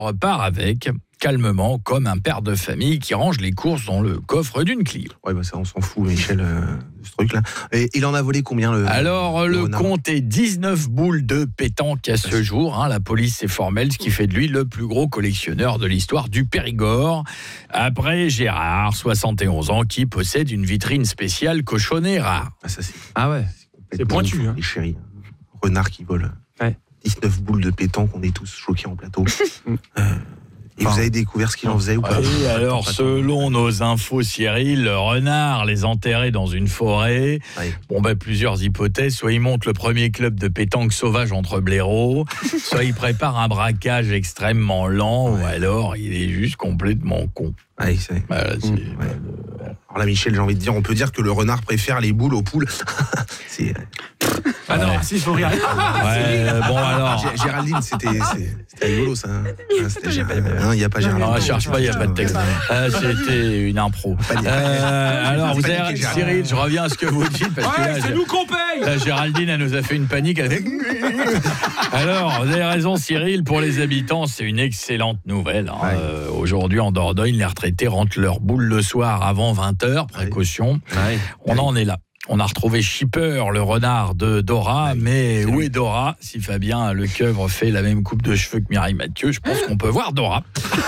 repart avec, calmement, comme un père de famille qui range les courses dans le coffre d'une Clio. Ouais, bah ça, on s'en fout, Michel, de ce truc-là. Et il en a volé combien, Alors, le renard compte est 19 boules de pétanque à ce jour. La police est formelle, ce qui fait de lui le plus gros collectionneur de l'histoire du Périgord. Après Gérard, 71 ans, qui possède une vitrine spéciale cochonnet rare. Ah ouais, c'est pointu. Les chéris, renard qui vole. Ouais. 19 boules de pétanque, on est tous choqués en plateau. Et vous avez découvert ce qu'il en faisait ou pas? Oui, alors selon nos infos, Cyril, le renard les enterrait dans une forêt. Oui. Plusieurs hypothèses. Soit il monte le premier club de pétanque sauvage entre blaireaux, soit il prépare un braquage extrêmement lent, ou alors il est juste complètement con. Ouais, c'est... Voilà, c'est... Alors là, Michel, j'ai envie de dire, on peut dire que le renard préfère les boules aux poules. C'est... Ah non, si, il faut rire. Alors... Géraldine, c'était rigolo, ça. Il n'y a pas Géraldine. Non, je cherche pas, il n'y a pas de texte. C'était une impro. Alors, vous avez, Cyril, je reviens à ce que vous dites. Parce que là, c'est nous qu'on paye. Là, Géraldine, elle nous a fait une panique. Elle fait... Alors, vous avez raison, Cyril. Pour les habitants, c'est une excellente nouvelle. Aujourd'hui, en Dordogne, les retraités rentrent leur boule le soir avant 20h. Précaution. On en est là. On a retrouvé Shipper, le renard de Dora, mais où est Dora? Si Fabien Lecoeuvre fait la même coupe de cheveux que Mireille Mathieu, je pense qu'on peut voir Dora.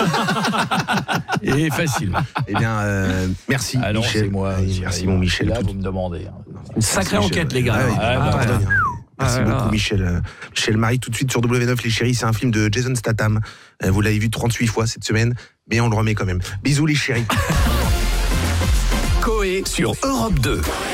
Et facilement. Eh bien, merci, alors, Michel. C'est moi, merci, mon Michel. Là, vous me demandez. Une sacrée enquête, les gars. Merci beaucoup, Michel. Michel Marie, tout de suite sur W9, les chéris, c'est un film de Jason Statham. Vous l'avez vu 38 fois cette semaine, mais on le remet quand même. Bisous, les chéris. Coé sur Europe 2.